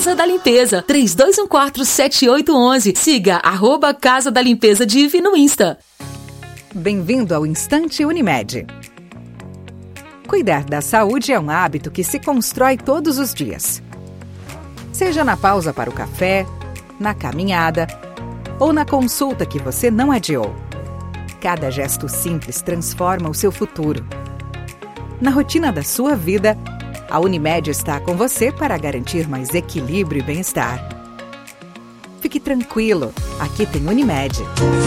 Casa da Limpeza, 32147811. Siga @Casa da Limpeza Div no Insta. Bem-vindo ao Instante Unimed. Cuidar da saúde é um hábito que se constrói todos os dias. Seja na pausa para o café, na caminhada ou na consulta que você não adiou. Cada gesto simples transforma o seu futuro. Na rotina da sua vida, a Unimed está com você para garantir mais equilíbrio e bem-estar. Fique tranquilo, aqui tem Unimed.